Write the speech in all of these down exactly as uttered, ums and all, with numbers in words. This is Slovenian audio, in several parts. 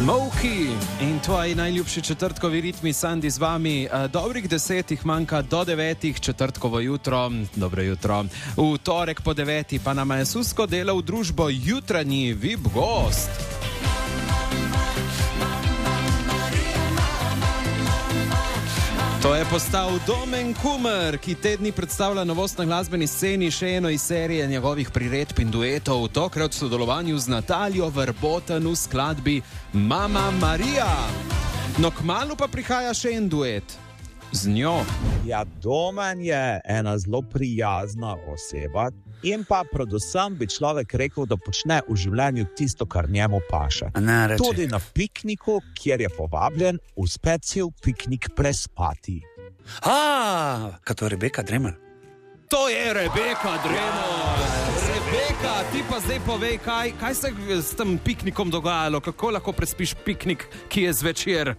Smokey in tvoji najljubši četrtkovi ritmi, Sandi z vami. Dobrih desetih manjka do devetih, četrtkovo jutro, dobro jutro. V torek po deveti pa nama je Susko delal v družbo jutranji V I P gost. To je postal Domen Kumer, ki te dni predstavlja novost na glasbeni sceni, še eno iz serije njegovih priredb in duetov, tokrat v sodelovanju z Nataljo Verboten v skladbi Mama Marija. No, kmalu pa prihaja še en duet z njo. Ja, Domen je ena zelo prijazna oseba in pa predvsem bi človek rekel, da počne v življenju tisto, kar njemu paše. Tudi na pikniku, kjer je povabljen, uspe cel piknik prespati. A, kaj to je Rebeka Dremelj? To je Rebeka Dremelj! Rebeka, ti pa zdaj povej, kaj, kaj se s tem piknikom dogajalo, kako lahko prespiš piknik, ki je zvečer?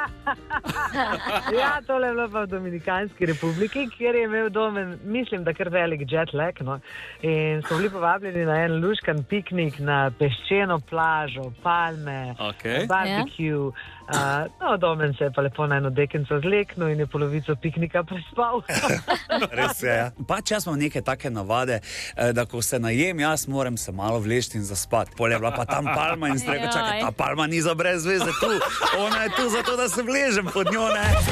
Ja, tole je bilo pa v Dominikanski republiki, kjer je imel Domen, mislim, da kar velik jet lag, no? In so bili povabljeni na en luškan piknik na peščeno plažo, palme, okay. barbecue. Uh, no, Domen se je pa lepo na eno dekenco zleknil in je polovico piknika prespal. Res je, ja. Pač jaz imam neke take navade, da ko se najem, jaz moram se malo vleči in zaspati. Pol je bila pa tam palma in sem rekel, čakaj, ta palma ni za brez veze tu. Ona je tu zato, da se vležem pod njo, ne.